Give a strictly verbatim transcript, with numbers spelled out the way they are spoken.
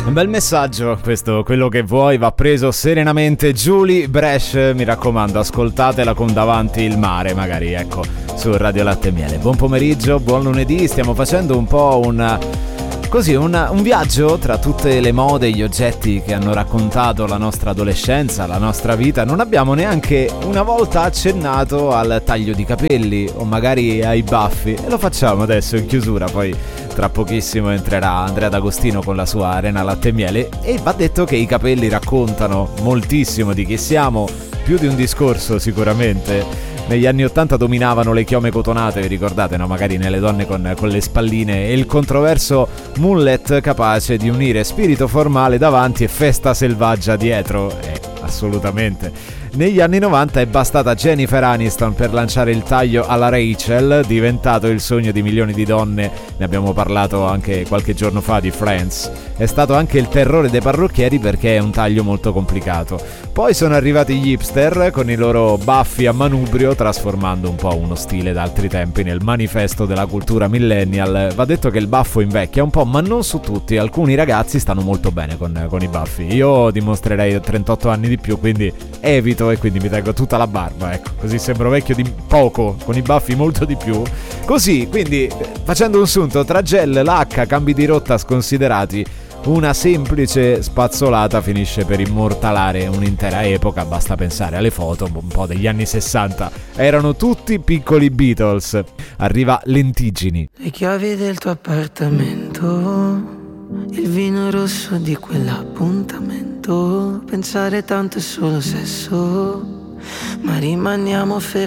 Un bel messaggio questo, quello che vuoi va preso serenamente. Julie Bresh, mi raccomando, ascoltatela con davanti il mare, magari, ecco, su Radio Latte e Miele. Buon pomeriggio, buon lunedì, stiamo facendo un po' un... Così, un, un viaggio tra tutte le mode, gli oggetti che hanno raccontato la nostra adolescenza, la nostra vita. Non abbiamo neanche una volta accennato al taglio di capelli o magari ai baffi, e lo facciamo adesso in chiusura. Poi tra pochissimo entrerà Andrea D'Agostino con la sua Arena Latte e Miele, e va detto che i capelli raccontano moltissimo di chi siamo, più di un discorso sicuramente. Negli anni ottanta dominavano le chiome cotonate, vi ricordate, no? Magari nelle donne con, con le spalline, e il controverso mullet capace di unire spirito formale davanti e festa selvaggia dietro. Eh, assolutamente. Negli anni novanta è bastata Jennifer Aniston per lanciare il taglio alla Rachel, diventato il sogno di milioni di donne. Ne abbiamo parlato anche qualche giorno fa di Friends. È stato anche il terrore dei parrucchieri perché è un taglio molto complicato. Poi sono arrivati gli hipster con i loro baffi a manubrio, trasformando un po' uno stile d'altri tempi nel manifesto della cultura millennial. Va detto che il baffo invecchia un po', ma non su tutti. Alcuni ragazzi stanno molto bene con, con i baffi. Io dimostrerei trentotto anni di più, quindi evito, e quindi mi tengo tutta la barba, ecco, così sembro vecchio di poco, con i baffi molto di più. Così, quindi, facendo un sunto tra gel, lacca, cambi di rotta sconsiderati, una semplice spazzolata finisce per immortalare un'intera epoca. Basta pensare alle foto un po' degli anni sessanta, erano tutti piccoli Beatles. Arriva Lentiggini. Le chiavi del tuo appartamento, il vino rosso di quell'appuntamento, pensare tanto è solo sesso, ma rimaniamo fermi